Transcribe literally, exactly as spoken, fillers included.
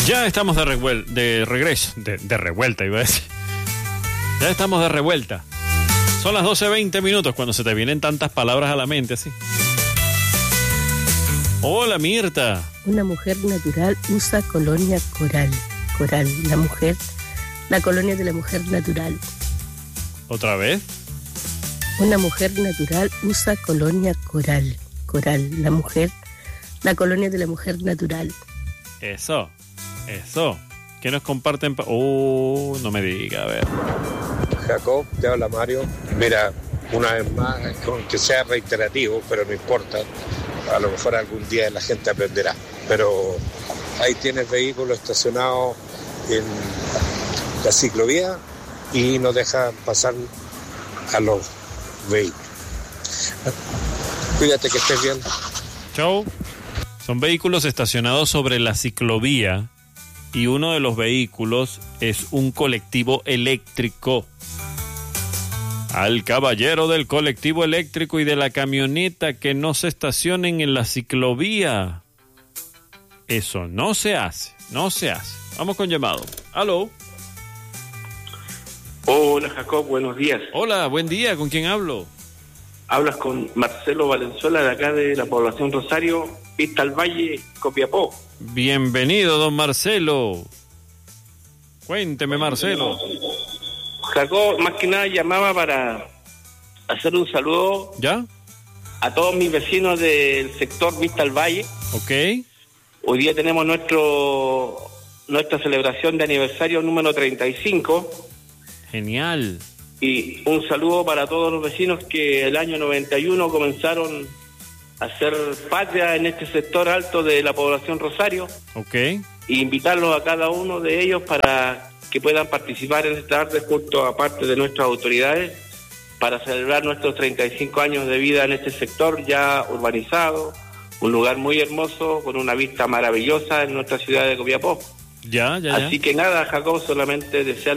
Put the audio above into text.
Ya estamos de, revuel- de regreso, de, de revuelta iba a decir. Ya estamos de revuelta. Son las doce veinte minutos cuando se te vienen tantas palabras a la mente así. Hola Mirta. Una mujer natural usa colonia coral. Coral, la mujer, la colonia de la mujer natural. ¿Otra vez? Una mujer natural usa colonia coral. Coral, la mujer, la colonia de la mujer natural. Eso, eso. ¿Qué nos comparten? Pa- oh, no me diga, a ver. Jacob, te habla Mario. Mira, una vez más, que sea reiterativo, pero no importa. A lo mejor algún día la gente aprenderá. Pero ahí tienes vehículos estacionados en la ciclovía y no dejan pasar a los vehículos. Cuídate, que estés bien. Chau. Son vehículos estacionados sobre la ciclovía y uno de los vehículos es un colectivo eléctrico. Al caballero del colectivo eléctrico y de la camioneta que no se estacionen en la ciclovía. Eso no se hace, no se hace. Vamos con llamado. Aló. Hola Jacob, buenos días. Hola, buen día. ¿Con quién hablo? Hablas con Marcelo Valenzuela de acá de la población Rosario, Vista al Valle, Copiapó. Bienvenido, don Marcelo. Cuénteme, Marcelo. Jacob, más que nada llamaba para hacer un saludo ¿Ya? a todos mis vecinos del sector Vista al Valle. Ok. Hoy día tenemos nuestro nuestra celebración de aniversario número treinta y cinco. Genial. Y un saludo para todos los vecinos que el año noventa y uno comenzaron a hacer patria en este sector alto de la población Rosario. Ok. E invitarlos a cada uno de ellos para que puedan participar en esta tarde junto a parte de nuestras autoridades para celebrar nuestros treinta y cinco años de vida en este sector ya urbanizado, un lugar muy hermoso con una vista maravillosa en nuestra ciudad de Copiapó. Ya, ya, ya. Así que nada, Jacob, solamente desear